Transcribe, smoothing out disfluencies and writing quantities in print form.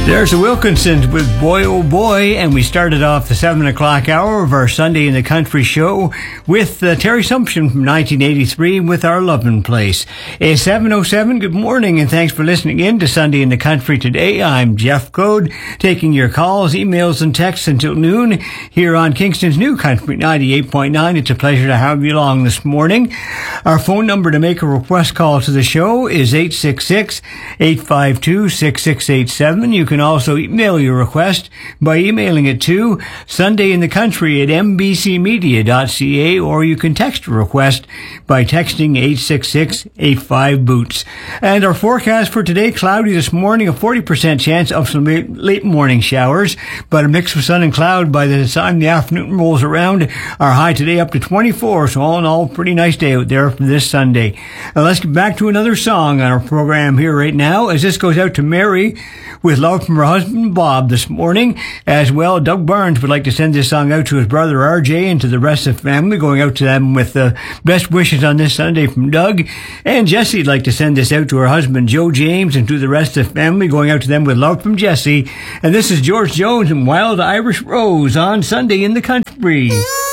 There's the Wilkinsons with Boy Oh Boy, and we started off the 7 o'clock hour of our Sunday in the Country show with Terry Sumption from 1983 with Our Lovin' Place. It's 7:07, good morning, and thanks for listening in to Sunday in the Country today. I'm Jeff Code, taking your calls, emails, and texts until noon here on Kingston's New Country 98.9. It's a pleasure to have you along this morning. Our phone number to make a request call to the show is 866-852-6687. You can also email your request by emailing it to sundayinthecountry@mbcmedia.ca, or you can text a request by texting 866-85-BOOTS. And our forecast for today, cloudy this morning, a 40% chance of some late morning showers, but a mix of sun and cloud by the time the afternoon rolls around. Our high today up to 24, so all in all, pretty nice day out there for this Sunday. Now let's get back to another song on our program here right now, as this goes out to Mary with love from her husband Bob this morning. As well, Doug Barnes would like to send this song out to his brother RJ and to the rest of the family, going out to them with best wishes on this Sunday from Doug. And Jessie'd like to send this out to her husband Joe James and to the rest of the family, going out to them with love from Jessie. And this is George Jones and Wild Irish Rose on Sunday in the Country.